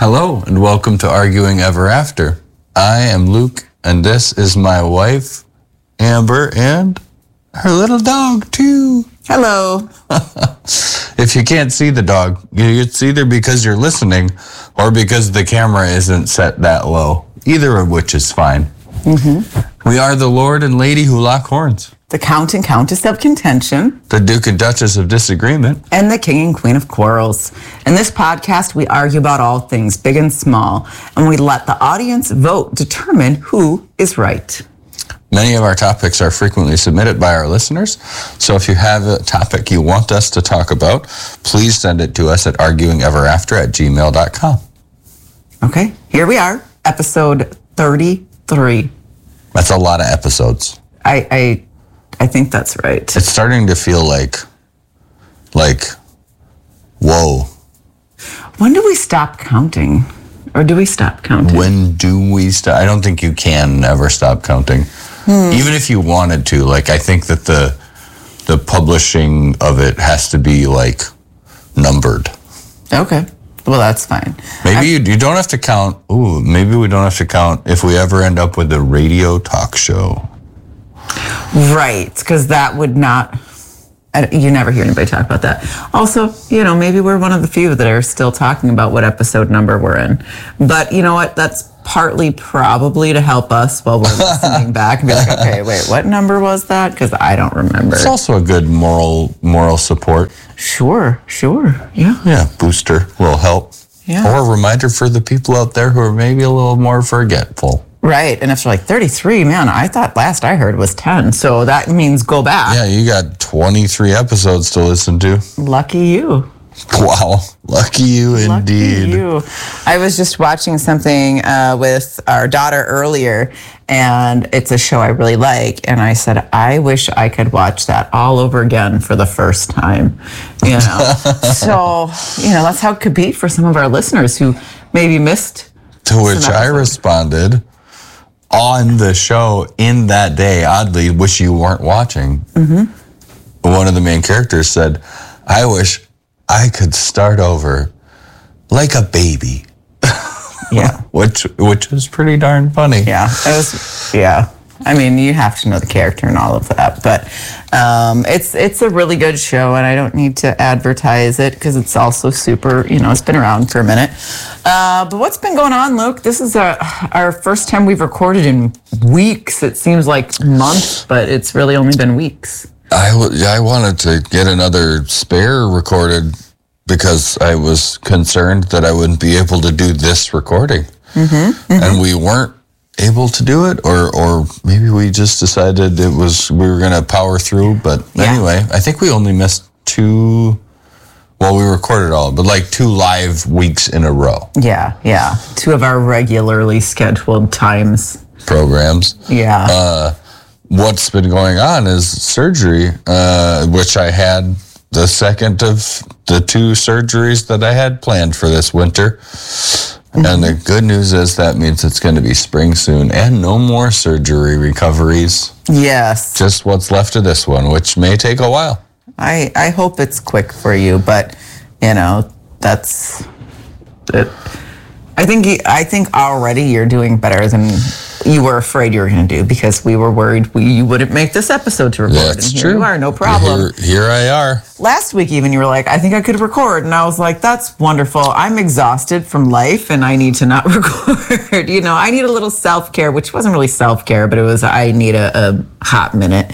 Hello and welcome to Arguing Ever After. I am Luke and this is my wife, Amber, and her little dog too. Hello. If you can't see the dog, it's either because you're listening or because the camera isn't set that low. Either of which is fine. Mm-hmm. We are the Lord and Lady who lock horns. The Count and Countess of Contention. The Duke and Duchess of Disagreement. And the King and Queen of Quarrels. In this podcast, we argue about all things, big and small, and we let the audience vote determine who is right. Many of our topics are frequently submitted by our listeners, so if you have a topic you want us to talk about, please send it to us at arguingeverafter@gmail.com. Okay, here we are, episode 33. That's a lot of episodes. I think that's right. It's starting to feel like, whoa. When do we stop counting? Or do we stop counting? When do we stop? I don't think you can ever stop counting. Even if you wanted to, I think that the publishing of it has to be, numbered. Okay. Well, that's fine. Maybe you don't have to count. Ooh, maybe we don't have to count if we ever end up with a radio talk show. Right, because that would not... You never hear anybody talk about that. Also, maybe we're one of the few that are still talking about what episode number we're in. But you know what? That's partly probably to help us while we're listening back and be like, okay, wait, what number was that? Because I don't remember. It's also a good moral support. Sure. Yeah. Yeah, booster will help. Yeah. Or a reminder for the people out there who are maybe a little more forgetful. Right, and if you're 33, man, I thought last I heard was 10, so that means go back. Yeah, you got 23 episodes to listen to. Lucky you. Wow, lucky you indeed. Lucky you. I was just watching something with our daughter earlier, and it's a show I really like, and I said, I wish I could watch that all over again for the first time, So, that's how it could be for some of our listeners who maybe missed. To which I responded, on the show in that day, oddly, which you weren't watching, one of the main characters said, I wish I could start over like a baby. Yeah. which is pretty darn funny. Yeah. I mean, you have to know the character and all of that, but it's a really good show, and I don't need to advertise it because it's also super, it's been around for a minute. But what's been going on, Luke? This is our first time we've recorded in weeks. It seems like months, but it's really only been weeks. I wanted to get another spare recorded because I was concerned that I wouldn't be able to do this recording. And we weren't able to do it, or maybe we just decided we were going to power through. But anyway, I think we only missed two. Well, we recorded all, but 2 live weeks in a row. Yeah. 2 of our regularly scheduled times. Programs. Yeah. What's been going on is surgery, which I had the second of the 2 surgeries that I had planned for this winter. And the good news is that means it's going to be spring soon and no more surgery recoveries. Yes. Just what's left of this one, which may take a while. I hope it's quick for you, but that's it. I think already you're doing better than you were afraid you were going to do, because we were worried you wouldn't make this episode to record. That's and true. Here you are, no problem. Here I are. Last week even you were like, I think I could record, and I was like, that's wonderful. I'm exhausted from life and I need to not record. I need a little self-care, which wasn't really self-care, but it was I need a hot minute.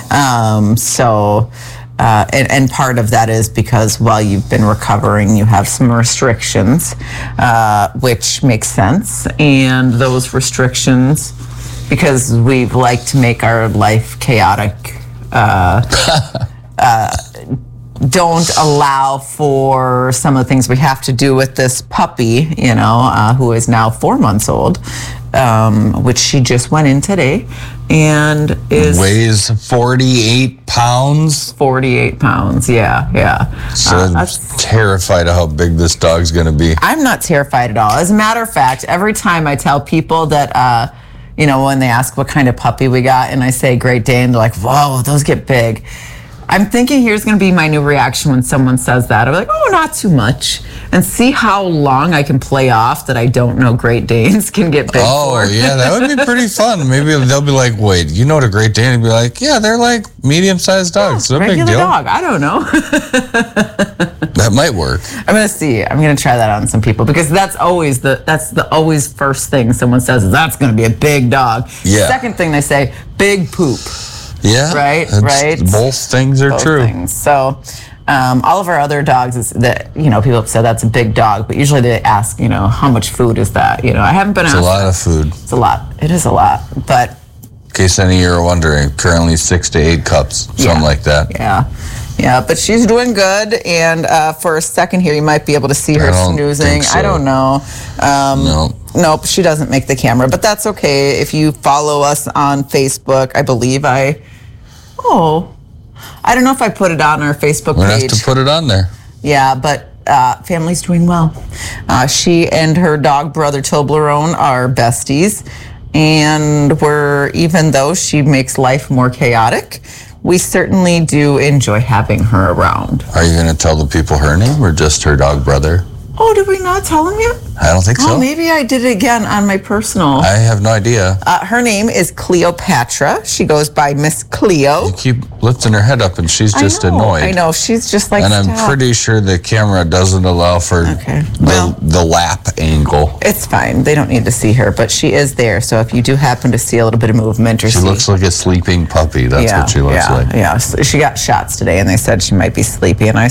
And part of that is because while you've been recovering, you have some restrictions, which makes sense. And those restrictions, because we like to make our life chaotic, don't allow for some of the things we have to do with this puppy, who is now 4 months old, which she just went in today and weighs 48 pounds. 48 pounds, yeah. So I'm terrified of how big this dog's going to be. I'm not terrified at all. As a matter of fact, every time I tell people that, when they ask what kind of puppy we got, and I say Great Dane, they're like, whoa, those get big. I'm thinking here's going to be my new reaction when someone says that. I'm like, oh, not too much. and see how long I can play off that I don't know Great Danes can get big for. Yeah, that would be pretty fun. Maybe they'll be like, wait, you know what a Great Dane? And be like, yeah, they're like medium-sized dogs. No big Regular deal. dog. I don't know. That might work. I'm gonna see. I'm gonna try that on some people because that's the always first thing someone says is that's gonna be a big dog. Yeah. Second thing they say, big poop. Yeah. Right. Both things are Both true. things. So, all of our other dogs is that people have said that's a big dog, but usually they ask how much food is that? I haven't been asked. It's a lot of food. It's a lot. It is a lot, but. In case any of you are wondering, currently 6 to 8 cups, something like that. Yeah, but she's doing good, and for a second here, you might be able to see her snoozing. So. I don't know. Nope, she doesn't make the camera, but that's okay. If you follow us on Facebook, I believe I don't know if I put it on our Facebook We'll page. have to put it on there. Yeah, but family's doing well. She and her dog brother Toblerone are besties, and even though she makes life more chaotic, we certainly do enjoy having her around. Are you going to tell the people her name or just her dog brother? Oh, did we not tell them yet? I don't think so. Oh, maybe I did it again on my personal. I have no idea. Her name is Cleopatra. She goes by Miss Cleo. You keep lifting her head up and she's just annoyed. I know. She's just like, and I'm pretty sure the camera doesn't allow for the lap angle. It's fine. They don't need to see her, but she is there. So if you do happen to see a little bit of movement or She looks like a sleeping puppy. That's what she looks like. Yeah. She got shots today and they said she might be sleepy. And I